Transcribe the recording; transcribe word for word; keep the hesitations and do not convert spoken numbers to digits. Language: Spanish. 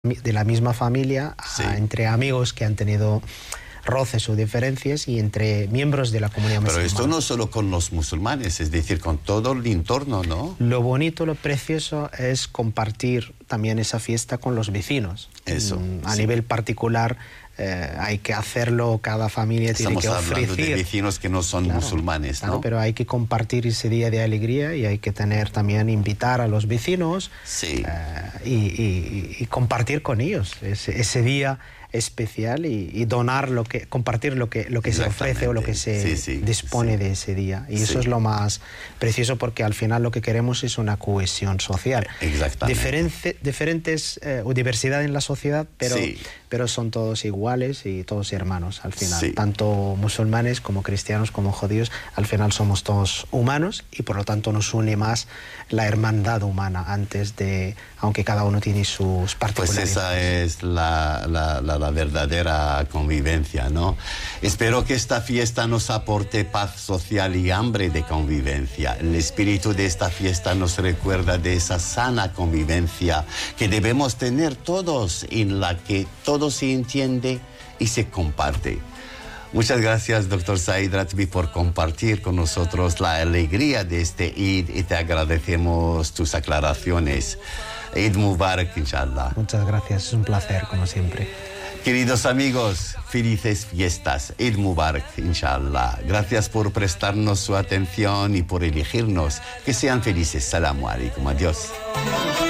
de la misma familia, Sí. a, entre amigos que han tenido roces o diferencias y entre miembros de la comunidad Pero musulmana. esto no solo con los musulmanes, es decir, con todo el entorno, ¿no? Lo bonito, lo precioso es compartir también esa fiesta con los vecinos. Eso, Mm, A sí. nivel particular eh, hay que hacerlo, cada familia Estamos tiene que hablando ofrecer. de vecinos que no son Claro, musulmanes, claro, ¿no? pero hay que compartir ese día de alegría y hay que tener también, invitar a los vecinos Sí. eh, y, y- y compartir con ellos ese, ese día especial y, y donar lo que, compartir lo que, lo que se ofrece o lo que se Sí, sí, dispone sí. de ese día. Y eso Sí. es lo más precioso porque al final lo que queremos es una cohesión social. Exactamente. Diferente, diferentes eh, o diversidad en la sociedad, pero, Sí. pero son todos iguales y todos hermanos al final. Sí. Tanto musulmanes como cristianos como judíos, al final somos todos humanos y por lo tanto nos une más la hermandad humana antes de, aunque cada uno tiene sus Pues particularidades. esa es la, la, la, la verdadera convivencia, ¿no? Espero que esta fiesta nos aporte paz social y hambre de convivencia. El espíritu de esta fiesta nos recuerda de esa sana convivencia que debemos tener todos, en la que todo se entiende y se comparte. Muchas gracias, doctor Said Ratbi, por compartir con nosotros la alegría de este Eid y te agradecemos tus aclaraciones. Eid Mubarak, inshallah. Muchas gracias, es un placer como siempre. Queridos amigos, felices fiestas. Eid Mubarak, inshallah. Gracias por prestarnos su atención y por elegirnos. Que sean felices. Salamu alaikum. Adiós.